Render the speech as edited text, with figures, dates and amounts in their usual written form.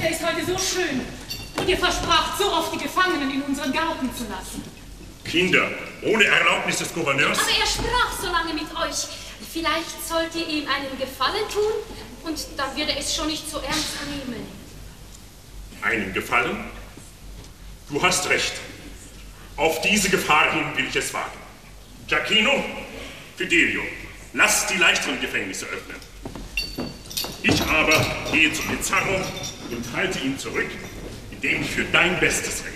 Wetter ist heute so schön. Und ihr verspracht so oft, die Gefangenen in unseren Garten zu lassen. Kinder, ohne Erlaubnis des Gouverneurs? Aber er sprach so lange mit euch. Vielleicht sollt ihr ihm einen Gefallen tun und dann würde es schon nicht so ernst nehmen. Einen Gefallen? Du hast recht. Auf diese Gefahr hin will ich es wagen. Giacchino, Fidelio, lasst die leichteren Gefängnisse öffnen. Ich aber gehe zu Pizarro und halte ihn zurück, indem ich für dein Bestes rechne.